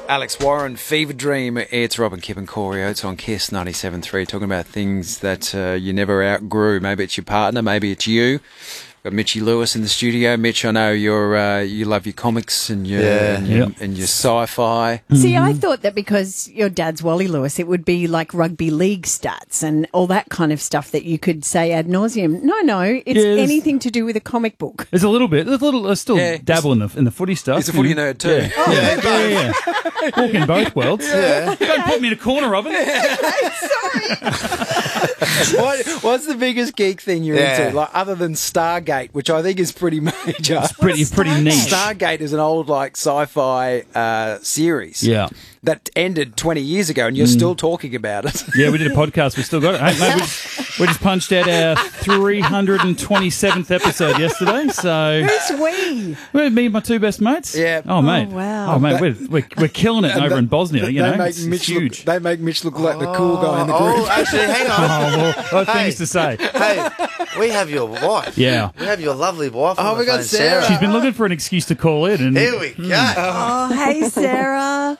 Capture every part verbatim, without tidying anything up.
Alex Warren, Fever Dream. It's Robin, Kip and Corey Oates on Kiss ninety-seven point three, talking about things that uh, you never outgrew. Maybe it's your partner, maybe it's you. Got Mitchy Lewis in the studio. Mitch, I know you're uh, you love your comics and your Yeah. and, your, Yep. and your sci-fi. See, I thought that because your dad's Wally Lewis, it would be like rugby league stats and all that kind of stuff that you could say ad nauseum. No, no, it's Yeah, there's- anything to do with a comic book. There's a little bit. There's a little. I still Yeah. dabble in the in the footy stuff. He's a footy you know. nerd too. Yeah. Yeah, yeah, yeah, yeah. Walk in both worlds. Yeah. Don't put me in a corner, Robin. what, what's the biggest geek thing you're Yeah. into? Like other than Stargate, which I think is pretty major. It's pretty pretty niche. Stargate is an old like sci-fi uh, series. Yeah. That ended twenty years ago, and you're still talking about it. Yeah, we did a podcast. We still got it. Hey, mate, we, just, we just punched out our three hundred twenty-seventh episode yesterday. So, Who's we? well, me and my two best mates. Yeah. Oh, mate. Oh, wow. Oh, mate, we're, we're, we're killing it over in Bosnia, you they know. make It's, Mitch it's look, huge. they make Mitch look like the cool guy in the group. Oh, actually, hang on. Oh, well, I've got Hey. things to say. Hey, we have your wife. Yeah. We have your lovely wife. Oh, on we the got phone, Sarah. She's been looking for an excuse to call in. And Here we go. Oh, hey, Sarah.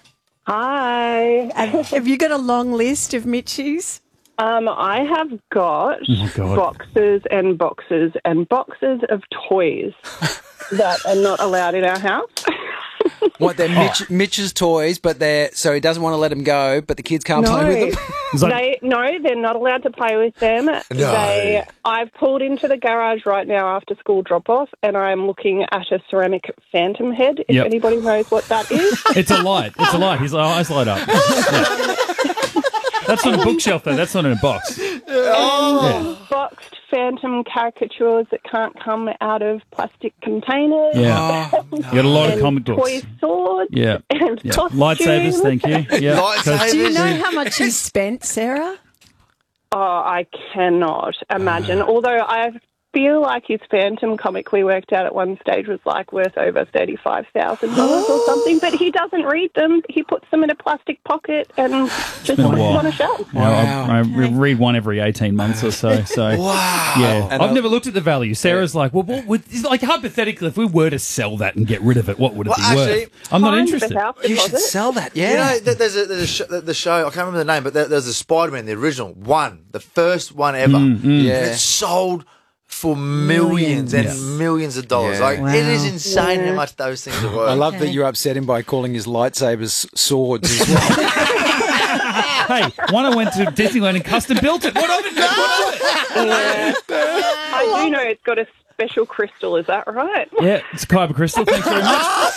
Hi. Have, have you got a long list of Mitchies? Um, I have got Oh, God. boxes and boxes and boxes of toys that are not allowed in our house. What, they're Mitch, Mitch's toys, but they're so he doesn't want to let them go, but the kids can't No. play with them. It's like- They no, they're not allowed to play with them. They, I've pulled into the garage right now after school drop off, and I'm looking at a ceramic phantom head. If Yep. anybody knows what that is, It's a light. It's a light. His eyes light up. Yeah. That's on a bookshelf, though. That's not in a box. Yeah. boxed phantom caricatures that can't come out of plastic containers. Yeah. You got a lot of And comic books. toy swords. Yeah. And Yeah. costumes. Lightsabers, thank you. Yeah. Lightsabers. Do you know how much you spent, Sarah? Oh, I cannot imagine. Although I feel like his Phantom comic we worked out at one stage was like worth over thirty-five thousand dollars or something. But he doesn't read them. He puts them in a plastic pocket and just puts been a them while. on a shelf. Yeah, I, I re- read one every eighteen months or so. So Wow. yeah, And I've I- never looked at the value. Sarah's like, well, what would, it's like hypothetically, if we were to sell that and get rid of it, what would it Well, be actually, worth? I'm not Kind of a interested. house You should deposit. sell that, yeah. You know, th- there's a, there's a sh- the, the show, I can't remember the name, but there, there's a Spider-Man, the original one, the first one ever. Mm, Yeah. And it's sold for millions, and Yeah. millions of dollars. Yeah. Like, it is Wow. insane Yeah. how much those things are worth. I love that Okay. you upset him by calling his lightsabers swords as well. Hey, one I went to Disneyland and custom built it. What of it? What of it? I do know it's got a special crystal. Is that right? Yeah, it's Kyber Crystal. Thanks very much.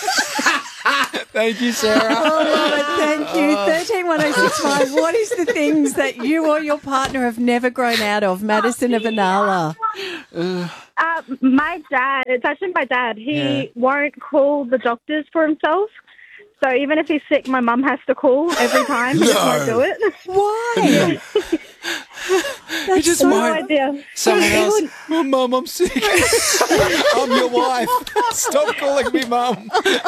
Thank you, Sarah. Oh, thank you. thirteen one oh six five. What is the things that you or your partner have never grown out of? Madison of Anala. Uh, my dad, it's actually my dad, he Yeah. won't call the doctors for himself. So even if he's sick, my mum has to call every time. He just won't do it. Why? That's just so No won't. idea. Someone He else. wouldn't- Oh, Mum, I'm sick. I'm your wife. Stop calling me Mum.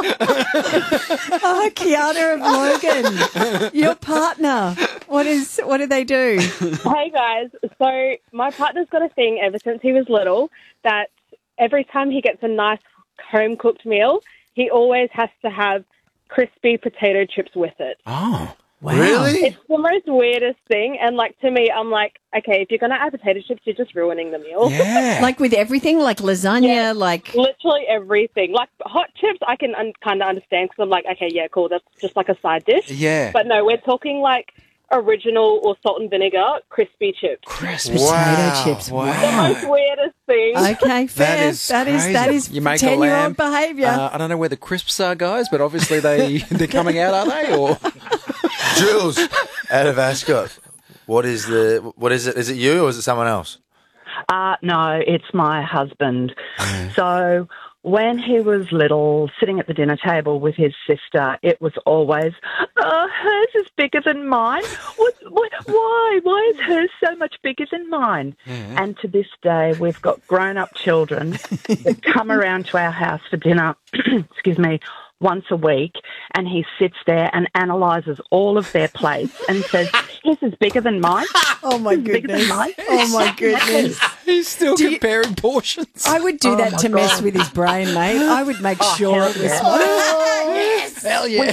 Oh, Kiana of Logan, your partner. What is? What do they do? Hey guys, so my partner's got a thing ever since he was little that every time he gets a nice home cooked meal, he always has to have crispy potato chips with it. Oh, Wow. Really? It's the most weirdest thing, and like to me, I'm like, okay, if you're gonna add potato chips, you're just ruining the meal. yeah. Like with everything, like lasagna, Yeah. like Literally everything. Like hot chips, I can un- kind of understand because I'm like, okay, yeah, cool, that's just like a side dish. yeah. But no, we're talking like original or salt and vinegar crispy chips. Crisp. potato Wow. chips. The Wow. most weirdest thing. Okay, fair. is that is that crazy. is You make a lamb. ten-year-old behaviour. Uh, I don't know where the crisps are, guys, but obviously they they're coming out, are they? Or Jules, out of Ascot, what is the, what is it? Is it you or is it someone else? Uh, no, it's my husband. So when he was little, sitting at the dinner table with his sister, it was always, oh, hers is bigger than mine. What, what, why? Why is hers so much bigger than mine? And to this day, we've got grown-up children that come around to our house for dinner, excuse me, once a week, and he sits there and analyses all of their plates and says, his is bigger than mine. Oh my Bigger than goodness! mine. Oh my goodness! he's still Do you- comparing portions. I would do Oh that my to mess God. with his brain, mate. I would make Oh, sure hell it was yeah. small. Yes, hell Hell yeah.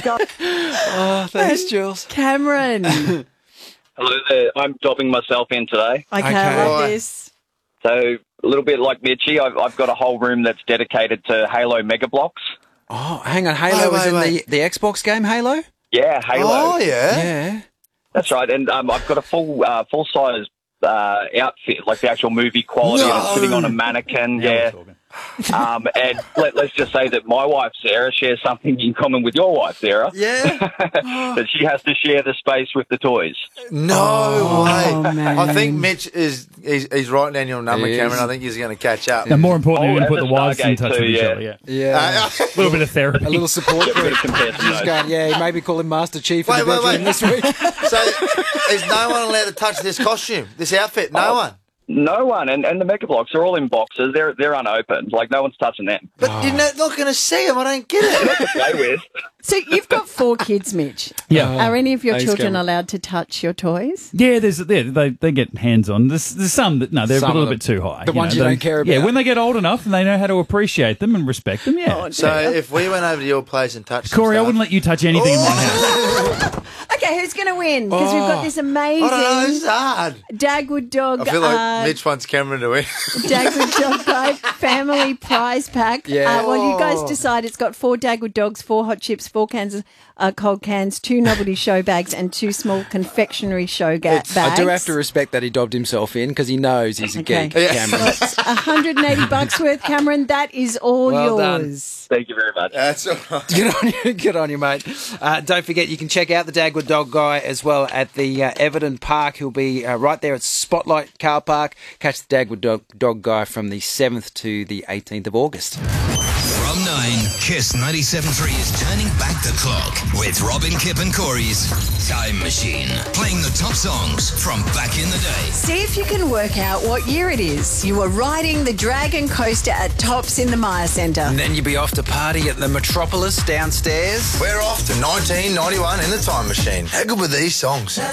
Oh, thanks, Jules. Cameron. Hello there. I'm dobbing myself in today. Okay, Okay. I love Right. this. So a little bit like Mitchie, I've, I've got a whole room that's dedicated to Halo Mega Blocks. Oh, hang on. Halo Wait, was wait, in wait. the, the Xbox game, Halo? Yeah, Halo. Oh, yeah. Yeah. That's right. And um, I've got a full uh, full size uh, outfit, like the actual movie quality, and it's No. sitting on a mannequin. Yeah. Um, and let, let's just say that my wife Sarah shares something in common with your wife Sarah. Yeah. That she has to share the space with the toys. No Oh, way. man. I think Mitch is he's, he's writing down your number, He Cameron. is. I think he's going to catch up. And more importantly, Oh, we're going to and put the the wives in Stargate touch too, with each yeah. other. Yeah. Yeah. Uh, A little bit of therapy. A little support Get rid group. of comparison Just notes. going, yeah, maybe call him Master Chief in Wait, the wait, bedroom wait. this week. So is no one allowed to touch this costume, this outfit? No Oh. one. No one, and, and the Mega Blocks are all in boxes. They're they're unopened. Like no one's touching them. But you're not, not going to see them. I don't get it. Play with. So you've got four kids, Mitch. Yeah. Are any of your Thanks, children Cameron. allowed to touch your toys? Yeah, there's yeah, they they get hands on. There's, there's some that no, they're Some a little of bit too high. The ones know, you they- don't care Yeah, about. when they get old enough and they know how to appreciate them and respect them. Yeah. So if we went over to your place and touched some Corey, I stuff- wouldn't let you touch anything in my house. Okay, who's going to win? Because we've got this I don't know. amazing It's hard. Dagwood Dog, I feel like uh, Mitch wants Cameron to win. Dagwood Dog Guide family prize pack. Yeah. Uh, well, you guys decide. It's got four Dagwood Dogs, four hot chips, four cans of uh, cold cans, two novelty show bags, and two small confectionery show ga- bags. I do have to respect that he dobbed himself in because he knows he's a Okay. geek, Cameron. It's one hundred eighty bucks worth, Cameron. That is all Well done. yours. Thank you very much. That's all right. Good on you, good on you, mate. Uh, don't forget, you can check out the Dagwood Dog Guy as well at the uh, Everton Park. He'll be uh, right there at Spotlight Car Park. Catch the Dagwood Dog, Dog Guy from the seventh to the eighteenth of August. From nine, Kiss ninety-seven point three is turning back the clock with Robin, Kip and Corey's Time Machine. Playing the top songs from back in the day. See if you can work out what year it is. You were riding the Dragon Coaster at Tops in the Maya Centre. And then you'll be off to party at the Metropolis downstairs. We're off to nineteen ninety-one in the time machine. How good were these songs?